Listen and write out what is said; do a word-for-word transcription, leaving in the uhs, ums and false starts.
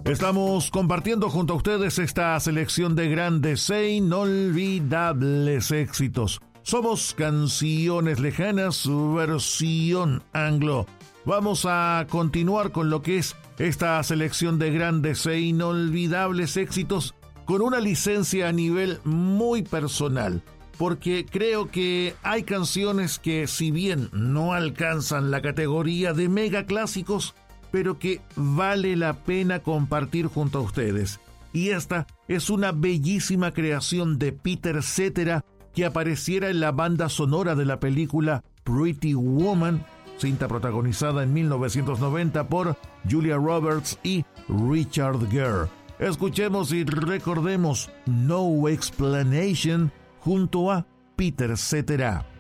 Estamos compartiendo junto a ustedes esta selección de grandes e inolvidables éxitos. Somos Canciones Lejanas, versión anglo. Vamos a continuar con lo que es esta selección de grandes e inolvidables éxitos con una licencia a nivel muy personal, porque creo que hay canciones que, si bien no alcanzan la categoría de mega clásicos, pero que vale la pena compartir junto a ustedes. Y esta es una bellísima creación de Peter Cetera que apareciera en la banda sonora de la película Pretty Woman, cinta protagonizada en mil novecientos noventa por Julia Roberts y Richard Gere. Escuchemos y recordemos No Explanation junto a Peter Cetera.